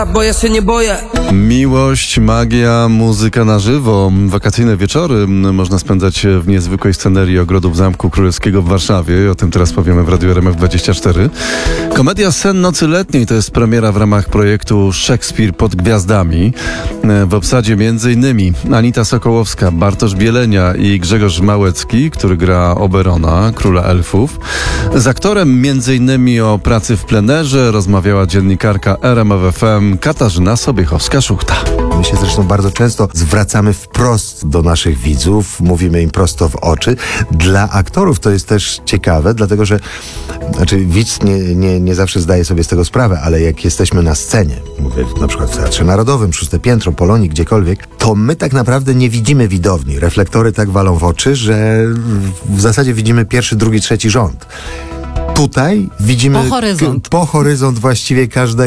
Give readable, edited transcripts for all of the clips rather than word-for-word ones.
Bo ja się nie boję. Miłość, magia, muzyka na żywo. Wakacyjne wieczory można spędzać w niezwykłej scenerii ogrodów Zamku Królewskiego w Warszawie. O tym teraz powiemy w Radiu RMF24. Komedia Sen Nocy Letniej to jest premiera w ramach projektu Szekspir pod gwiazdami. W obsadzie m.in. Anita Sokołowska, Bartosz Bielenia i Grzegorz Małecki, który gra Oberona, króla elfów. Z aktorem m.in. o pracy w plenerze rozmawiała dziennikarka RMF FM Katarzyna Sobiechowska-Szuchta. My się zresztą bardzo często zwracamy wprost do naszych widzów, mówimy im prosto w oczy. Dla aktorów to jest też ciekawe, dlatego że widz nie zawsze zdaje sobie z tego sprawę, ale jak jesteśmy na scenie, mówię na przykład w Teatrze Narodowym, Szóste Piętro, Polonii, gdziekolwiek, to my tak naprawdę nie widzimy widowni. Reflektory tak walą w oczy, że w zasadzie widzimy pierwszy, drugi, trzeci rząd. Tutaj widzimy po horyzont właściwie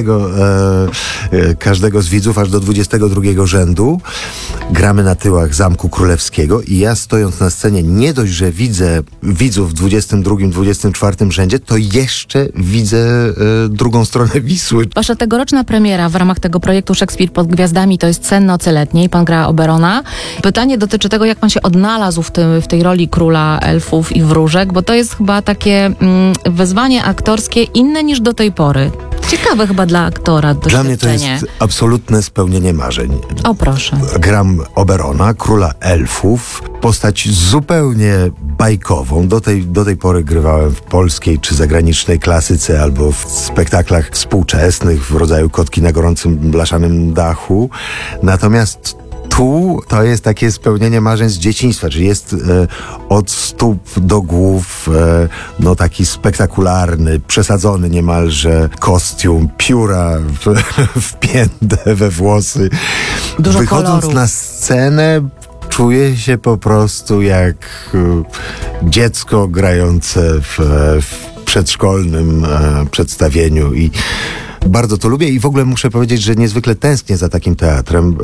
każdego z widzów, aż do 22 rzędu. Gramy na tyłach Zamku Królewskiego i ja stojąc na scenie nie dość, że widzę widzów w 22, 24 rzędzie, to jeszcze widzę drugą stronę Wisły. Wasza tegoroczna premiera w ramach tego projektu Szekspir pod gwiazdami to jest Sen Nocy Letniej. Pan gra Oberona. Pytanie dotyczy tego, jak pan się odnalazł w tej roli króla elfów i wróżek, bo to jest chyba takie wyzwanie aktorskie inne niż do tej pory. Ciekawe chyba dla aktora doświadczenie. Dla mnie to jest absolutne spełnienie marzeń. O proszę. Gram Oberona, króla elfów. Postać zupełnie bajkową. Do tej pory grywałem w polskiej czy zagranicznej klasyce albo w spektaklach współczesnych w rodzaju Kotki na gorącym blaszanym dachu. Natomiast tu to jest takie spełnienie marzeń z dzieciństwa, czyli jest od stóp do głów taki spektakularny, przesadzony niemalże kostium, pióra wpięte we włosy. Dużo Wychodząc koloru. na scenę czuję się po prostu jak dziecko grające w przedszkolnym przedstawieniu i bardzo to lubię i w ogóle muszę powiedzieć, że niezwykle tęsknię za takim teatrem.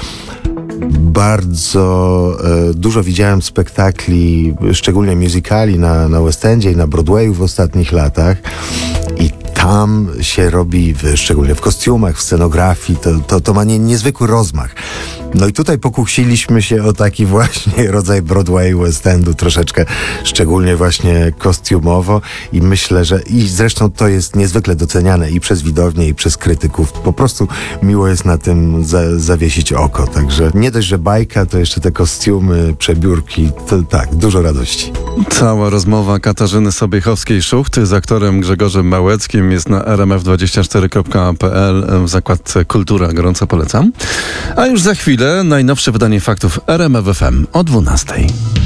Bardzo dużo widziałem spektakli, szczególnie musicali na West Endzie i na Broadwayu w ostatnich latach i tam się robi, szczególnie w kostiumach, w scenografii, to ma niezwykły rozmach. No i tutaj pokusiliśmy się o taki właśnie rodzaj Broadwayu, West Endu, troszeczkę szczególnie właśnie kostiumowo i myślę, że i zresztą to jest niezwykle doceniane i przez widownię, i przez krytyków. Po prostu miło jest na tym zawiesić oko. Także nie dość, że bajka, to jeszcze te kostiumy, przebiórki, to tak, dużo radości. Cała rozmowa Katarzyny Sobiechowskiej-Szuchty z aktorem Grzegorzem Małeckim jest na rmf24.pl w zakładce Kultura. Gorąco polecam. A już za chwilę najnowsze wydanie faktów RMF FM o 12:00.